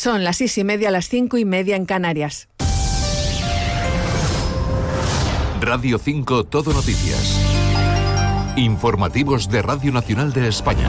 Son las 6:30, las 5:30 en Canarias. Radio 5 Todo Noticias. Informativos de Radio Nacional de España.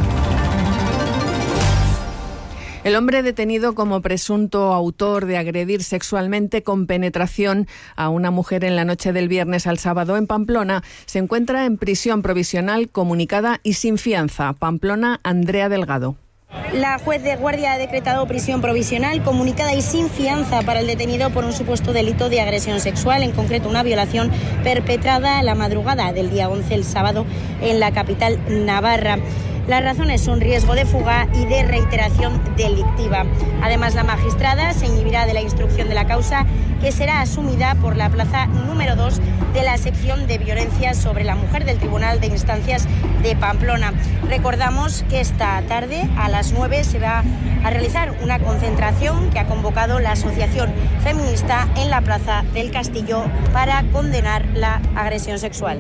El hombre detenido como presunto autor de agredir sexualmente con penetración a una mujer en la noche del viernes al sábado en Pamplona se encuentra en prisión provisional, comunicada y sin fianza. Pamplona, Andrea Delgado. La juez de guardia ha decretado prisión provisional, comunicada y sin fianza para el detenido por un supuesto delito de agresión sexual, en concreto una violación perpetrada la madrugada del día 11, el sábado, en la capital navarra. Las razones son riesgo de fuga y de reiteración delictiva. Además, la magistrada se inhibirá de la instrucción de la causa, que será asumida por la plaza número 2 de la sección de violencia sobre la mujer del Tribunal de Instancias de Pamplona. Recordamos que esta tarde a las 9 se va a realizar una concentración que ha convocado la Asociación Feminista en la Plaza del Castillo para condenar la agresión sexual.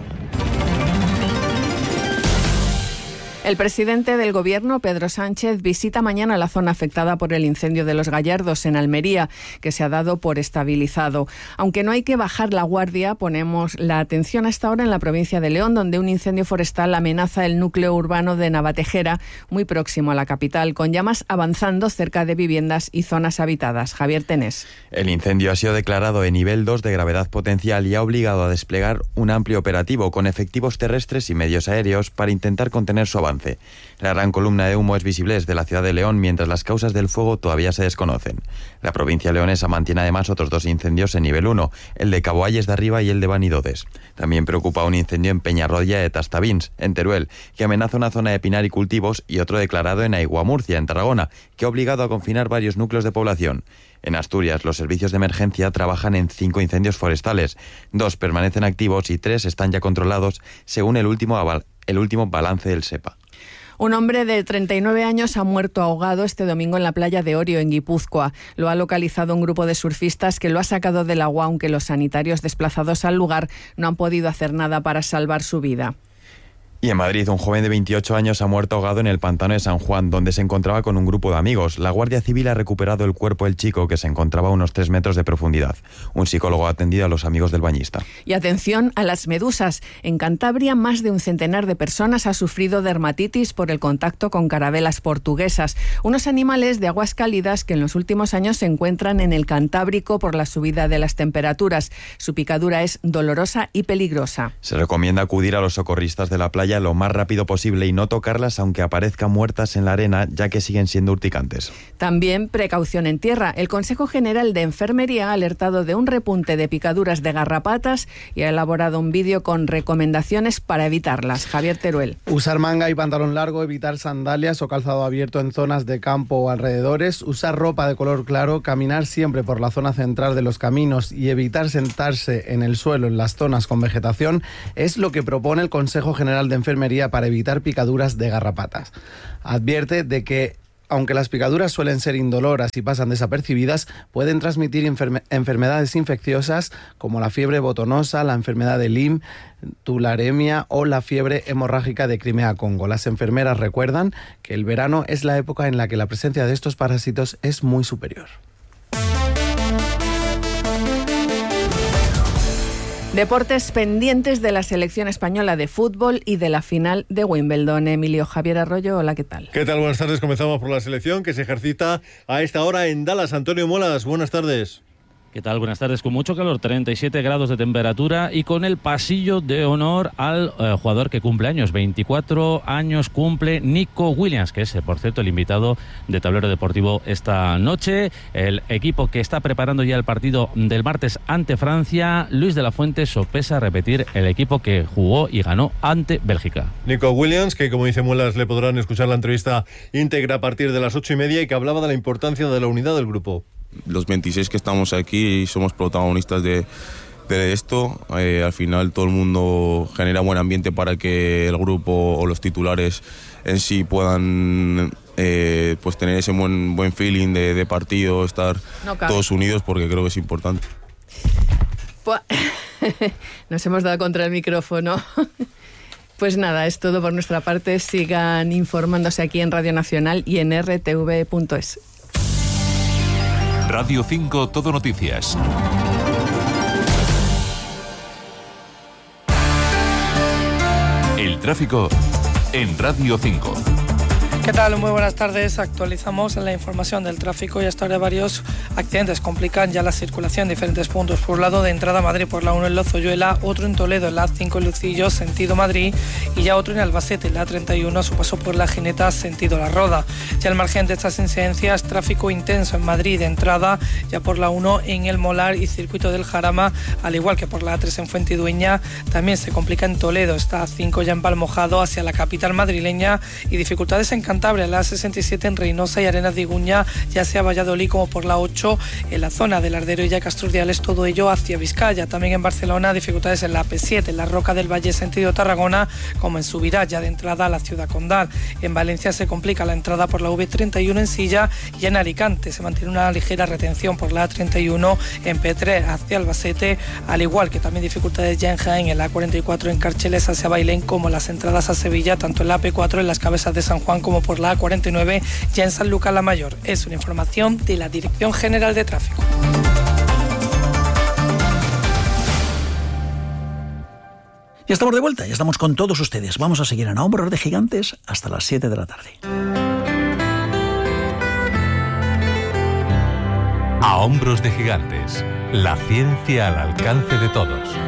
El presidente del Gobierno, Pedro Sánchez, visita mañana la zona afectada por el incendio de Los Gallardos en Almería, que se ha dado por estabilizado. Aunque no hay que bajar la guardia, ponemos la atención hasta ahora en la provincia de León, donde un incendio forestal amenaza el núcleo urbano de Navatejera, muy próximo a la capital, con llamas avanzando cerca de viviendas y zonas habitadas. Javier Tenés. El incendio ha sido declarado en nivel 2 de gravedad potencial y ha obligado a desplegar un amplio operativo con efectivos terrestres y medios aéreos para intentar contener su avance. La gran columna de humo es visible desde la ciudad de León, mientras las causas del fuego todavía se desconocen. La provincia leonesa mantiene además otros 2 incendios en nivel 1, el de Caboalles de Arriba y el de Banidodes. También preocupa un incendio en Peñarroya de Tastavins, en Teruel, que amenaza una zona de pinar y cultivos, y otro declarado en Aigua Murcia, en Tarragona, que ha obligado a confinar varios núcleos de población. En Asturias, los servicios de emergencia trabajan en 5 incendios forestales. 2 permanecen activos y 3 están ya controlados, según el último balance del SEPA. Un hombre de 39 años ha muerto ahogado este domingo en la playa de Orio, en Guipúzcoa. Lo ha localizado un grupo de surfistas que lo ha sacado del agua, aunque los sanitarios desplazados al lugar no han podido hacer nada para salvar su vida. Y en Madrid, un joven de 28 años ha muerto ahogado en el pantano de San Juan, donde se encontraba con un grupo de amigos. La Guardia Civil ha recuperado el cuerpo del chico, que se encontraba a unos 3 metros de profundidad. Un psicólogo ha atendido a los amigos del bañista. Y atención a las medusas. En Cantabria, más de un centenar de personas ha sufrido dermatitis por el contacto con carabelas portuguesas, unos animales de aguas cálidas que en los últimos años se encuentran en el Cantábrico por la subida de las temperaturas. Su picadura es dolorosa y peligrosa. Se recomienda acudir a los socorristas de la playa lo más rápido posible y no tocarlas aunque aparezcan muertas en la arena, ya que siguen siendo urticantes. También precaución en tierra. El Consejo General de Enfermería ha alertado de un repunte de picaduras de garrapatas y ha elaborado un vídeo con recomendaciones para evitarlas. Javier Teruel. Usar manga y pantalón largo, evitar sandalias o calzado abierto en zonas de campo o alrededores, usar ropa de color claro, caminar siempre por la zona central de los caminos y evitar sentarse en el suelo en las zonas con vegetación es lo que propone el Consejo General de Enfermería para evitar picaduras de garrapatas. Advierte de que, aunque las picaduras suelen ser indoloras y pasan desapercibidas, pueden transmitir enfermedades infecciosas como la fiebre botonosa, la enfermedad de Lyme, tularemia o la fiebre hemorrágica de Crimea-Congo. Las enfermeras recuerdan que el verano es la época en la que la presencia de estos parásitos es muy superior. Deportes pendientes de la selección española de fútbol y de la final de Wimbledon. Emilio Javier Arroyo, hola, ¿qué tal? ¿Qué tal? Buenas tardes. Comenzamos por la selección que se ejercita a esta hora en Dallas. Antonio Molas, buenas tardes. ¿Qué tal? Buenas tardes. Con mucho calor, 37 grados de temperatura y con el pasillo de honor al jugador que cumple años. 24 años cumple Nico Williams, que es, por cierto, el invitado de Tablero Deportivo esta noche. El equipo que está preparando ya el partido del martes ante Francia, Luis de la Fuente sopesa repetir el equipo que jugó y ganó ante Bélgica. Nico Williams, que como dice Muelas, le podrán escuchar la entrevista íntegra a partir de las 8:30 y que hablaba de la importancia de la unidad del grupo. Los 26 que estamos aquí somos protagonistas de esto. Al final todo el mundo genera buen ambiente para que el grupo o los titulares en sí puedan pues tener ese buen feeling de partido, estar todos unidos, porque creo que es importante. Nos hemos dado contra el micrófono. Pues nada, es todo por nuestra parte. Sigan informándose aquí en Radio Nacional y en rtv.es. Radio 5 Todo Noticias. El tráfico en Radio 5. ¿Qué tal? Muy buenas tardes. Actualizamos la información del tráfico y hasta ahora varios accidentes complican ya la circulación en diferentes puntos. Por un lado, de entrada a Madrid por la 1 en Lozoyuela, otro en Toledo en la 5 en Lucillo, sentido Madrid, y ya otro en Albacete en la 31 a su paso por la Gineta, sentido La Roda. Ya al margen de estas incidencias, tráfico intenso en Madrid de entrada, ya por la 1 en El Molar y Circuito del Jarama, al igual que por la A3 en Fuentidueña. También se complica en Toledo, está a 5 ya en Valmojado hacia la capital madrileña, y dificultades en Cantabria, la 67 en Reynosa y Arenas de Iguña, ya sea Valladolid como por la 8 en la zona del Ardero y ya Castrurdiales, todo ello hacia Vizcaya. También en Barcelona, dificultades en la P7, en la Roca del Valle sentido Tarragona, como en Subirats, ya de entrada a la ciudad condal. En Valencia se complica la entrada por la V31 en Silla, y en Alicante se mantiene una ligera retención por la A31 en Petrer hacia Albacete, al igual que también dificultades ya en Jaén, en la A44 en Cárcheles hacia Bailén, como las entradas a Sevilla, tanto en la AP4 en las Cabezas de San Juan como por la A49 ya en Sanlúcar la Mayor. Es una información de la Dirección General de Tráfico. Ya estamos de vuelta, ya estamos con todos ustedes. Vamos a seguir en A Hombros de Gigantes hasta las 7 de la tarde. A Hombros de Gigantes, la ciencia al alcance de todos.